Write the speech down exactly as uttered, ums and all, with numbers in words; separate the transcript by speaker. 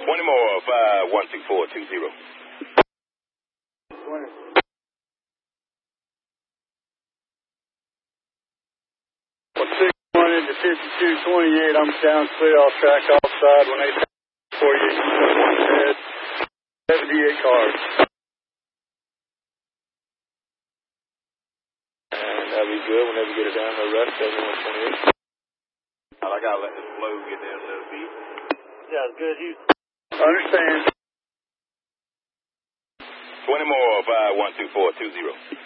Speaker 1: twenty more, five one two four two zero.
Speaker 2: twenty. six one into fifty-two twenty-eight, I'm down clear off track offside when they forty-eight head. seventy-eight cars.
Speaker 3: And that'll be good whenever you get it down to the rest, seventy-one twenty-eight.
Speaker 1: I gotta let the flow get there a little bit.
Speaker 2: Yeah, it's good. Houston. Understand.
Speaker 1: twenty more, five one two four two zero.